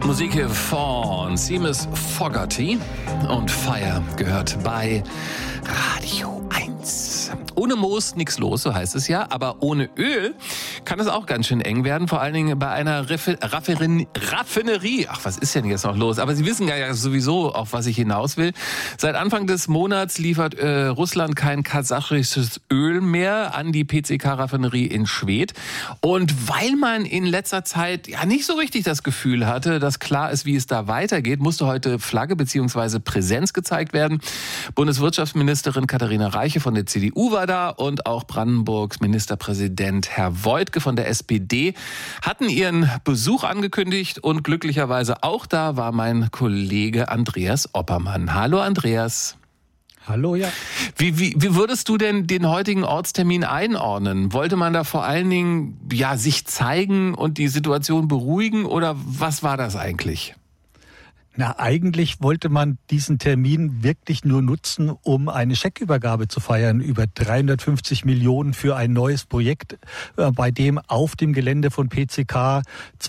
Musik hier von Seamus Fogarty und Fire gehört bei Radio 1. Ohne Moos nichts los, so heißt es ja, aber ohne Öl kann es auch ganz schön eng werden, vor allen Dingen bei einer Raffinerie. Ach, was ist denn jetzt noch los? Aber Sie wissen ja sowieso, auf was ich hinaus will. Seit Anfang des Monats liefert Russland kein kasachisches Öl mehr an die PCK-Raffinerie in Schwedt. Und weil man in letzter Zeit ja nicht so richtig das Gefühl hatte, dass klar ist, wie es da weitergeht, musste heute Flagge bzw. Präsenz gezeigt werden. Bundeswirtschaftsministerin Katharina Reiche von der CDU war da und auch Brandenburgs Ministerpräsident Herr Woidke von der SPD hatten ihren Besuch angekündigt und glücklicherweise auch da war mein Kollege Andreas Oppermann. Hallo Andreas. Hallo, ja. Wie würdest du denn den heutigen Ortstermin einordnen? Wollte man da vor allen Dingen sich zeigen und die Situation beruhigen oder was war das eigentlich? Na, eigentlich wollte man diesen Termin wirklich nur nutzen, um eine Scheckübergabe zu feiern über 350 Millionen für ein neues Projekt, bei dem auf dem Gelände von PCK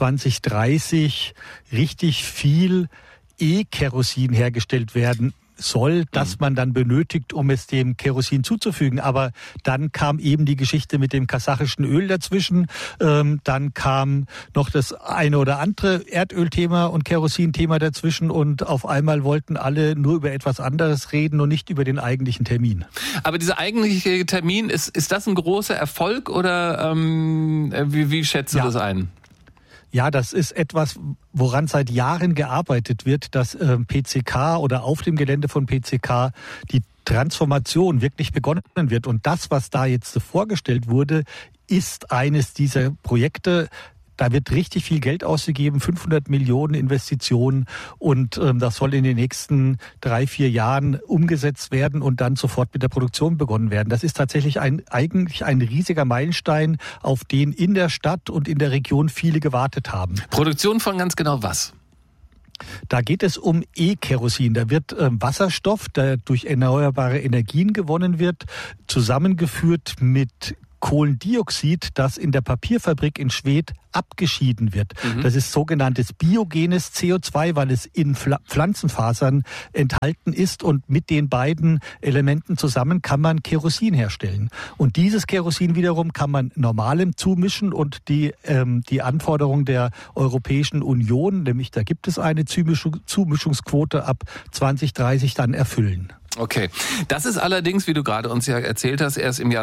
2030 richtig viel E-Kerosin hergestellt werden soll, das man dann benötigt, um es dem Kerosin zuzufügen. Aber dann kam eben die Geschichte mit dem kasachischen Öl dazwischen. Dann kam noch das eine oder andere Erdölthema und Kerosinthema dazwischen und auf einmal wollten alle nur über etwas anderes reden und nicht über den eigentlichen Termin. Aber dieser eigentliche Termin, ist das ein großer Erfolg oder wie schätzt du das ein? Ja, das ist etwas, woran seit Jahren gearbeitet wird, dass PCK oder auf dem Gelände von PCK die Transformation wirklich begonnen wird. Und das, was da jetzt vorgestellt wurde, ist eines dieser Projekte. Da wird richtig viel Geld ausgegeben, 500 Millionen Investitionen und das soll in den nächsten 3-4 Jahren umgesetzt werden und dann sofort mit der Produktion begonnen werden. Das ist tatsächlich eigentlich ein riesiger Meilenstein, auf den in der Stadt und in der Region viele gewartet haben. Produktion von ganz genau was? Da geht es um E-Kerosin. Da wird Wasserstoff, der durch erneuerbare Energien gewonnen wird, zusammengeführt mit Kohlendioxid, das in der Papierfabrik in Schwedt abgeschieden wird. Das ist sogenanntes biogenes CO2, weil es in Pflanzenfasern enthalten ist und mit den beiden Elementen zusammen kann man Kerosin herstellen. Und dieses Kerosin wiederum kann man normalem zumischen und die Anforderung der Europäischen Union, nämlich da gibt es eine Zumischungsquote ab 2030 dann erfüllen. Okay, das ist allerdings, wie du gerade uns ja erzählt hast, erst im Jahr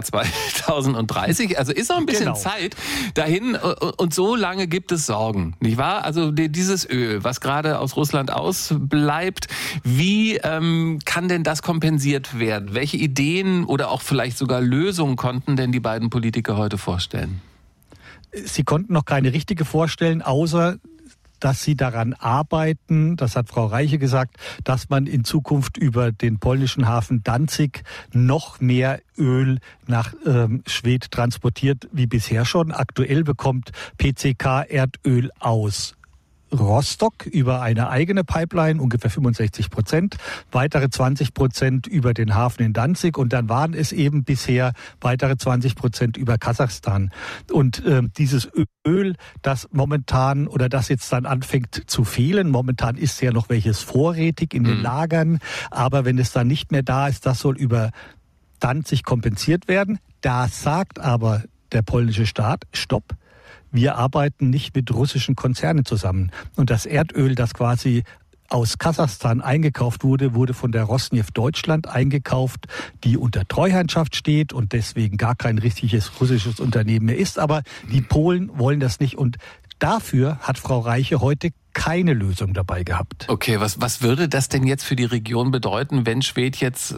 2030. Also ist noch ein bisschen Zeit dahin und so lange gibt es Sorgen, nicht wahr? Also dieses Öl, was gerade aus Russland ausbleibt, wie kann denn das kompensiert werden? Welche Ideen oder auch vielleicht sogar Lösungen konnten denn die beiden Politiker heute vorstellen? Sie konnten noch keine richtige vorstellen, außer dass sie daran arbeiten, das hat Frau Reiche gesagt, dass man in Zukunft über den polnischen Hafen Danzig noch mehr Öl nach Schwedt transportiert wie bisher schon. Aktuell bekommt PCK Erdöl aus Rostock über eine eigene Pipeline, ungefähr 65%, weitere 20% über den Hafen in Danzig und dann waren es eben bisher weitere 20% über Kasachstan. Und dieses Öl, das momentan oder das jetzt dann anfängt zu fehlen, momentan ist ja noch welches vorrätig in den Lagern, aber wenn es dann nicht mehr da ist, das soll über Danzig kompensiert werden. Da sagt aber der polnische Staat, stopp. Wir arbeiten nicht mit russischen Konzernen zusammen. Und das Erdöl, das quasi aus Kasachstan eingekauft wurde, wurde von der Rosneft Deutschland eingekauft, die unter Treuhandschaft steht und deswegen gar kein richtiges russisches Unternehmen mehr ist. Aber die Polen wollen das nicht. Und dafür hat Frau Reiche heute keine Lösung dabei gehabt. Okay, was würde das denn jetzt für die Region bedeuten, wenn Schwedt jetzt,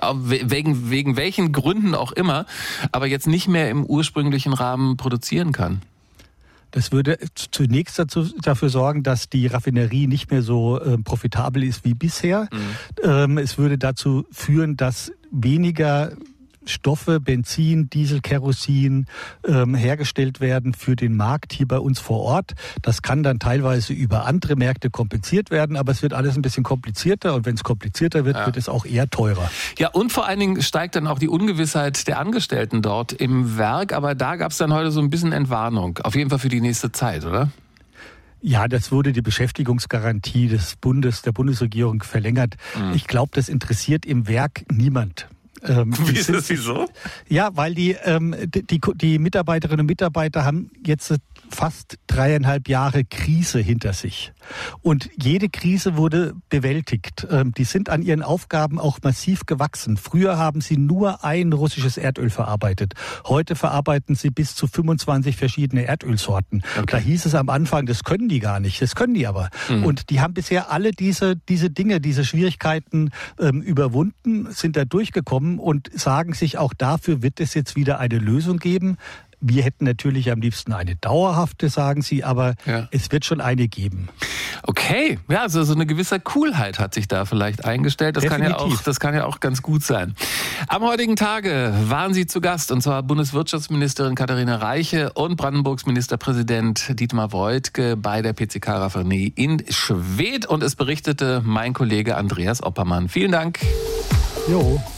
wegen welchen Gründen auch immer, aber jetzt nicht mehr im ursprünglichen Rahmen produzieren kann? Das würde zunächst dafür sorgen, dass die Raffinerie nicht mehr so profitabel ist wie bisher. Es würde dazu führen, dass weniger Stoffe, Benzin, Diesel, Kerosin hergestellt werden für den Markt hier bei uns vor Ort. Das kann dann teilweise über andere Märkte kompensiert werden, aber es wird alles ein bisschen komplizierter und wenn es komplizierter wird, wird es auch eher teurer. Ja, und vor allen Dingen steigt dann auch die Ungewissheit der Angestellten dort im Werk, aber da gab es dann heute so ein bisschen Entwarnung, auf jeden Fall für die nächste Zeit, oder? Ja, das wurde die Beschäftigungsgarantie der Bundesregierung verlängert. Ich glaube, das interessiert im Werk niemand. Wie ist das, wieso? Ja, weil die Mitarbeiterinnen und Mitarbeiter haben jetzt fast 3,5 Jahre Krise hinter sich. Und jede Krise wurde bewältigt. Die sind an ihren Aufgaben auch massiv gewachsen. Früher haben sie nur ein russisches Erdöl verarbeitet. Heute verarbeiten sie bis zu 25 verschiedene Erdölsorten. Okay. Da hieß es am Anfang, das können die gar nicht. Das können die aber. Und die haben bisher alle diese Dinge, diese Schwierigkeiten überwunden, sind da durchgekommen und sagen sich, auch dafür wird es jetzt wieder eine Lösung geben. Wir hätten natürlich am liebsten eine dauerhafte, sagen Sie, aber es wird schon eine geben. Okay, ja, also so eine gewisse Coolheit hat sich da vielleicht eingestellt. Das kann ja auch ganz gut sein. Am heutigen Tage waren Sie zu Gast, und zwar Bundeswirtschaftsministerin Katharina Reiche und Brandenburgs Ministerpräsident Dietmar Woidke bei der PCK-Raffinerie in Schwedt. Und es berichtete mein Kollege Andreas Oppermann. Vielen Dank. Jo.